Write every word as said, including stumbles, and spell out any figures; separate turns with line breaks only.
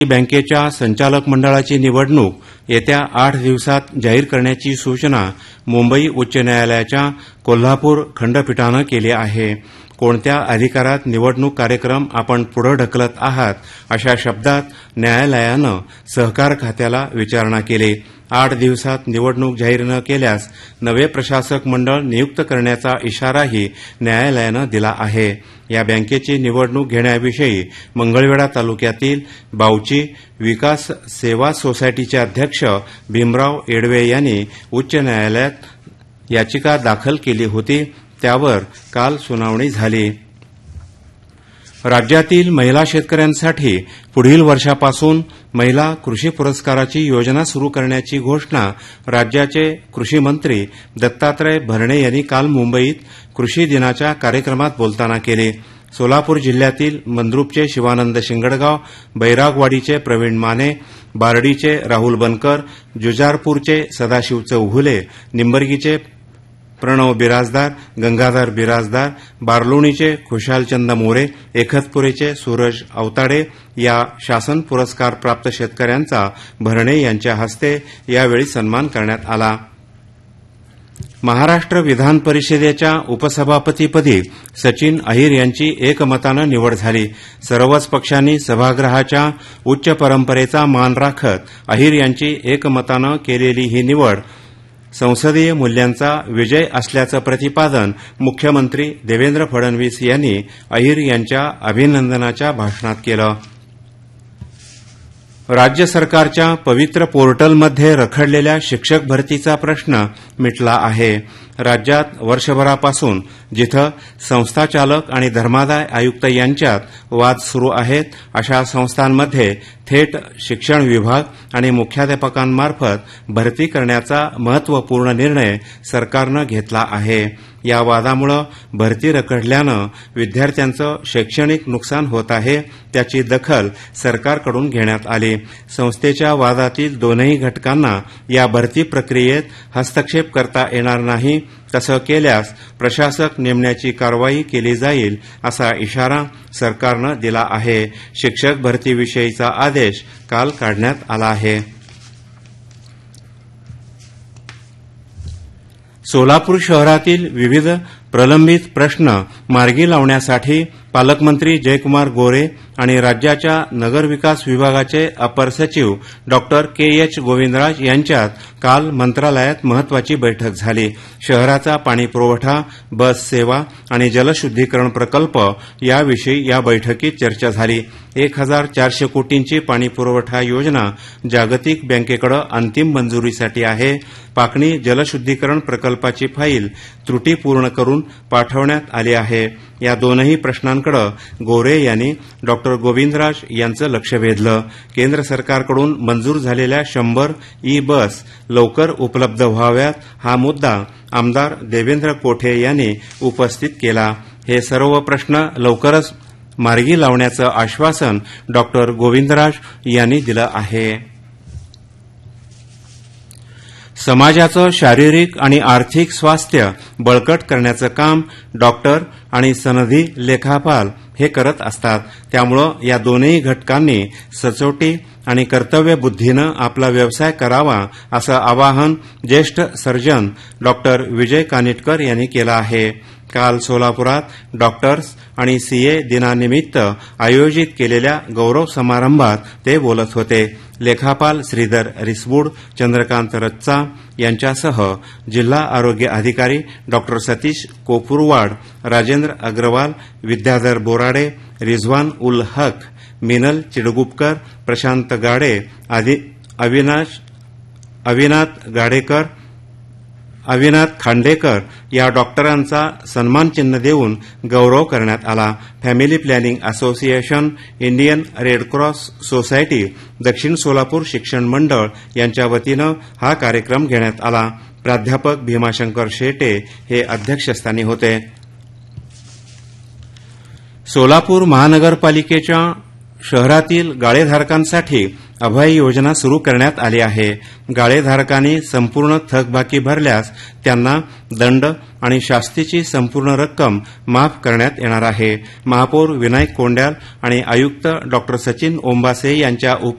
बँकेच्या संचालक मंडळाची निवडणूक येत्या आठ दिवसात जाहीर करण्याची सूचना मुंबई उच्च न्यायालयाच्या कोल्हापूर खंडपीठानं केली आहे. कोणत्या अधिकारात निवडणूक कार्यक्रम आपण पुढे ढकलत आहात अशा शब्दात न्यायालयानं सहकार खात्याला विचारणा केली. आठ दिवसात निवडणूक जाहीर न केल्यास नवे प्रशासक मंडळ नियुक्त करण्याचा इशाराही न्यायालयानं दिला आहे. या बँकेची निवडणूक घेण्याविषयी मंगळवेढा तालुक्यातील बावची विकास सेवा सोसायटीचे अध्यक्ष भीमराव येडवे यांनी उच्च न्यायालयात याचिका दाखल केली होती. त्यावर काल सुनावणी झाली. राज्यातील महिला शेतकऱ्यांसाठी पुढील वर्षापासून महिला कृषी पुरस्काराची योजना सुरू करण्याची घोषणा राज्याचे कृषी मंत्री दत्तात्रय भरणे यांनी काल मुंबईत कृषी दिनाच्या कार्यक्रमात बोलताना केली. सोलापूर जिल्ह्यातील मंद्रुपचे शिवानंद शिंगडगाव, बैरागवाडीचे प्रवीण माने, बारडीचे राहुल बनकर, जुजारपूरचे सदाशिव चौघुले, निंबर्गीचे प्रणव बिराजदार, गंगाधर बिराजदार, बारलोणीचे खुशालचंद मोरे, एकतपुरेचे सूरज अवताडे या शासन पुरस्कार प्राप्त शेतकऱ्यांचा भरणे यांच्या हस्ते यावेळी सन्मान करण्यात आला. महाराष्ट्र विधान परिषदेच्या उपसभापतीपदी सचिन अहिर यांची एकमतानं निवड झाली. सर्वच पक्षांनी सभागृहाच्या उच्च परंपरेचा मान राखत अहिर यांची एकमतानं केलेली ही निवड संसदीय मूल्यांचा विजय असल्याचं प्रतिपादन मुख्यमंत्री देवेंद्र फडणवीस यांनी अहिर यांच्या अभिनंदनाच्या भाषणात केलं. राज्य सरकारच्या पवित्र पोर्टलमध्ये रखडलेल्या शिक्षक भरतीचा प्रश्न मिटला आहे. राज्यात वर्षभरापासून जिथं संस्थाचालक आणि धर्मादाय आयुक्त यांच्यात वाद सुरू आहेत अशा संस्थांमध्ये थेट शिक्षण विभाग आणि मुख्याध्यापकांमार्फत भरती करण्याचा महत्वपूर्ण निर्णय सरकारनं घेतला आहे. या वादामुळे भरती रखडल्यानं विद्यार्थ्यांचं शैक्षणिक नुकसान होत आहे. त्याची दखल सरकारकडून घेण्यात आली. संस्थेच्या वादातील दोनही घटकांना या भरती प्रक्रियेत हस्तक्षेप करता येणार नाही. तसं केल्यास प्रशासक नेमण्याची कारवाई केली जाईल असा इशारा सरकारनं दिला आहे. शिक्षक भरतीविषयीचा आदेश काल काढण्यात आला आहे. सोलापूर शहरातील विविध प्रलंबित प्रश्न मार्गी लावण्यासाठी पालकमंत्री जयकुमार गोरे आणि राज्याच्या नगरविकास विभागाचे अपर सचिव डॉक्टर के एच गोविंदराज यांच्यात काल मंत्रालयात महत्वाची बैठक झाली. शहराचा पाणीपुरवठा, बस सेवा आणि जलशुद्धीकरण प्रकल्प याविषयी या बैठकीत चर्चा झाली. एक हजार चारशे कोटींची पाणीपुरवठा योजना जागतिक बँकेकडे अंतिम मंजुरीसाठी आहे. पाकणी जलशुद्धीकरण प्रकल्पाची फाईल त्रुटी पूर्ण करून पाठवण्यात आली आहे. या दोनही प्रश्नांकडे गोरे यांनी डॉक्टर गोविंदराज यांचं लक्ष वेधलं. केंद्र सरकारकडून मंजूर झालेल्या शंभर ई बस लवकर उपलब्ध व्हाव्यात हा मुद्दा आमदार देवेंद्र कोठे यांनी उपस्थित केला. हे सर्व प्रश्न लवकरच मार्गी लावण्याचं आश्वासन डॉक्टर गोविंदराज यांनी दिलं आहे. समाजाचं शारीरिक आणि आर्थिक स्वास्थ्य बळकट करण्याचं काम डॉक्टर आणि सनदी लेखापाल हे करत असतात. त्यामुळं या दोन्ही घटकांनी सचोटी आणि कर्तव्यबुद्धीनं आपला व्यवसाय करावा असं आवाहन ज्येष्ठ सर्जन डॉक्टर विजय कानिटकर यांनी केलं आहे. काल सोलापुरात डॉक्टर्स आणि सीए दिनानिमित्त आयोजित केलेल्या गौरव समारंभात ते बोलत होते. लेखापाल श्रीधर रिसबूड, चंद्रकांत रच्चा यांच्यासह जिल्हा आरोग्य अधिकारी डॉक्टर सतीश कोपुरवाड, राजेंद्र अग्रवाल, विद्याधर बोराडे, रिझवान उल हक, मिनल चिडगुपकर, प्रशांत गाडे, अविनाश अविनाथ गाडेकर, अविनाथ खांडेकर या डॉक्टरांचा सन्मानचिन्ह देऊन गौरव करण्यात आला. Family planning association, Indian red cross society, दक्षिण सोलापूर शिक्षण मंडळ यांच्या वतीनं हा कार्यक्रम घेण्यात आला. प्राध्यापक भीमाशंकर शेटे हे अध्यक्षस्थानी होते. सोलापूर महानगरपालिकेच्या शहरातील गाळेधारकांसाठी अभय योजना सुरू करण्यात आली आहे. गाळेधारकांनी संपूर्ण थकबाकी भरल्यास त्यांना दंड आणि शास्तीची संपूर्ण रक्कम माफ करण्यात येणार आहे. महापौर विनायक कोंड्याल आणि आयुक्त डॉ सचिन ओंबासे यांच्या